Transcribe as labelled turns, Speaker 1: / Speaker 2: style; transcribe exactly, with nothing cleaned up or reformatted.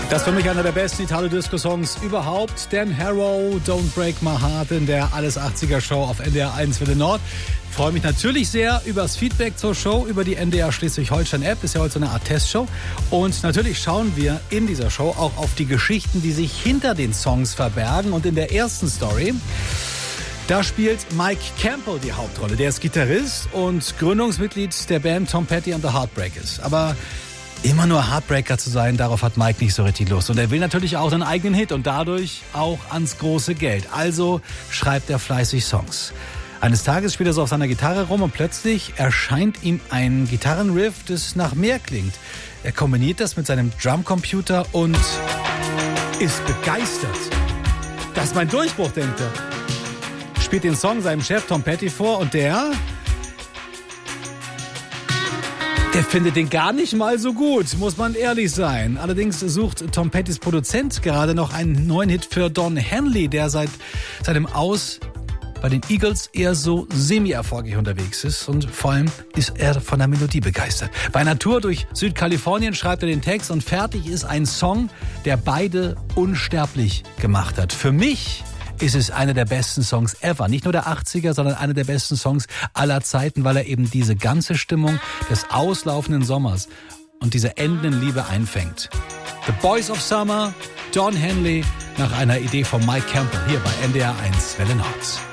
Speaker 1: Das ist für mich einer der besten Italo-Disco-Songs überhaupt. Dan Harrow, Don't Break My Heart in der Alles achtziger Show auf N D R eins Welle Nord. Ich freue mich natürlich sehr über das Feedback zur Show, über die N D R Schleswig-Holstein-App. Ist ja heute so eine Art Testshow. Und natürlich schauen wir in dieser Show auch auf die Geschichten, die sich hinter den Songs verbergen. Und in der ersten Story, da spielt Mike Campbell die Hauptrolle. Der ist Gitarrist und Gründungsmitglied der Band Tom Petty and the Heartbreakers. Aber immer nur Heartbreaker zu sein, darauf hat Mike nicht so richtig Lust. Und er will natürlich auch einen eigenen Hit und dadurch auch ans große Geld. Also schreibt er fleißig Songs. Eines Tages spielt er so auf seiner Gitarre rum und plötzlich erscheint ihm ein Gitarrenriff, das nach mehr klingt. Er kombiniert das mit seinem Drumcomputer und ist begeistert. Das ist mein Durchbruch, denkt er. Spielt den Song seinem Chef Tom Petty vor und der... Der findet den gar nicht mal so gut, muss man ehrlich sein. Allerdings sucht Tom Pettys Produzent gerade noch einen neuen Hit für Don Henley, der seit seinem Aus bei den Eagles eher so semi-erfolgreich unterwegs ist. Und vor allem ist er von der Melodie begeistert. Bei einer Tour durch Südkalifornien schreibt er den Text und fertig ist ein Song, der beide unsterblich gemacht hat. Für mich ist es einer der besten Songs ever. Nicht nur der achtziger, sondern einer der besten Songs aller Zeiten, weil er eben diese ganze Stimmung des auslaufenden Sommers und diese endenden Liebe einfängt. The Boys of Summer, Don Henley, nach einer Idee von Mike Campbell, hier bei N D R eins Welle Nord.